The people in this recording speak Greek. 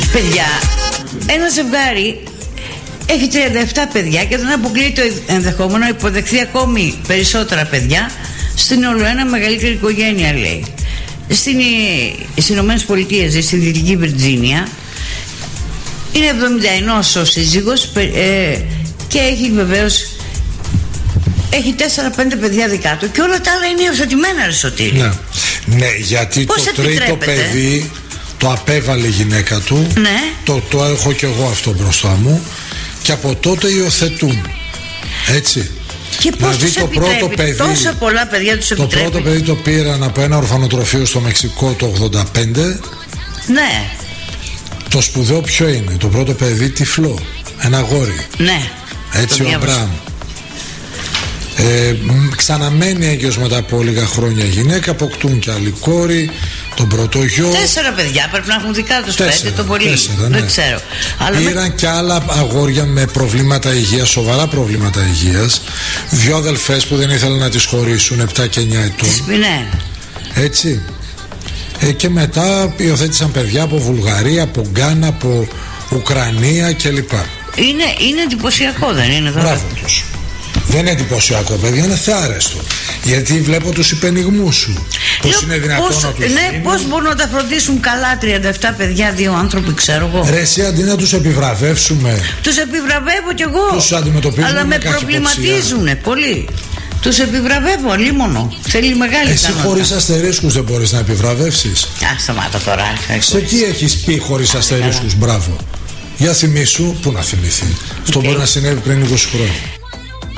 Παιδιά, ένα ζευγάρι έχει 37 παιδιά και δεν αποκλείει το ενδεχόμενο να υποδεχθεί ακόμη περισσότερα παιδιά στην ολοένα μεγαλύτερη οικογένεια, λέει. Στις Ηνωμένες Πολιτείες, στη Δυτική Βιρτζίνια, είναι 71 ο σύζυγος και έχει βεβαίως έχει 4-5 παιδιά δικά του και όλα τα άλλα είναι υιοθετημένα, ρε Σωτήρη. Ναι, ναι, γιατί πώς το τρίτο παιδί το απέβαλε η γυναίκα του. Ναι. Το έχω και εγώ αυτό μπροστά μου. Και από τότε υιοθετούν. Έτσι. Και πώς δηλαδή τους επιτρέπει, τόσα πολλά παιδιά τους επιτρέπει. Το πρώτο παιδί το πήραν από ένα ορφανοτροφείο στο Μεξικό το 85. Ναι. Το σπουδαίο ποιο είναι? Το πρώτο παιδί τυφλό, ένα αγόρι. Ναι. Έτσι ο Μπραμ. Ξαναμένει έγκυος μετά από λίγα χρόνια γυναίκα, αποκτούν και άλλη κόρη, τον πρώτο γιο. 4 παιδιά πρέπει να έχουν δικά τους, 5 το πολύ. 4, ναι. Δεν ξέρω. Πήραν και άλλα αγόρια με προβλήματα υγείας, σοβαρά προβλήματα υγείας. 2 αδελφές που δεν ήθελαν να τις χωρίσουν, 7 και 9 ετών. Ναι. Έτσι. Και μετά υιοθέτησαν παιδιά από Βουλγαρία, από Γκάνα, από Ουκρανία κλπ. Είναι εντυπωσιακό, δεν είναι? Μπράβο τους. Δεν είναι εντυπωσιακό, παιδιά, είναι θεάρεστο. Γιατί βλέπω τους υπενιγμούς σου. Πώς είναι δυνατόν να τους δίνουν. Ναι, πώς μπορούν να τα φροντίσουν καλά 37 παιδιά, 2 άνθρωποι, ξέρω εγώ. Ρε εσύ, αντί να τους επιβραβεύσουμε. Τους επιβραβεύω κι εγώ. Τους αντιμετωπίζουμε. Αλλά με προβληματίζουνε πολύ. Τους επιβραβεύω, αλίμονο. Θέλει μεγάλη εσύ χωρίς αστερίσκους δεν μπορείς να επιβραβεύσεις? Σταμάτα τώρα. Σε τι έχεις πει χωρίς αστερίσκους? Μπράβο. Για θυμίσου, πού να θυμηθεί. Αυτό μπορεί να συνέβη πριν 20 χρόνια.